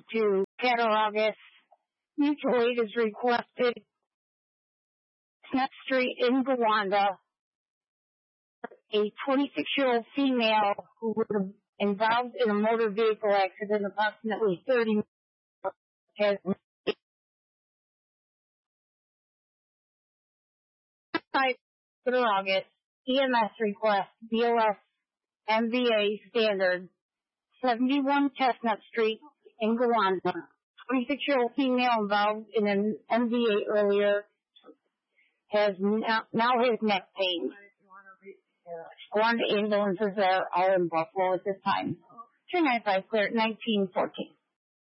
to Cattaraugus. Mutual aid is requested. Chestnut Street in Gowanda. A 26-year-old female who was involved in a motor vehicle accident approximately 30 minutes has Cattaraugus. EMS request BLS MVA standard 71 Chestnut Street in Gowanda. 26-year-old female involved in an MVA earlier has now has neck pain. One ambulance is there all in Buffalo at this time. 295 clear 1914.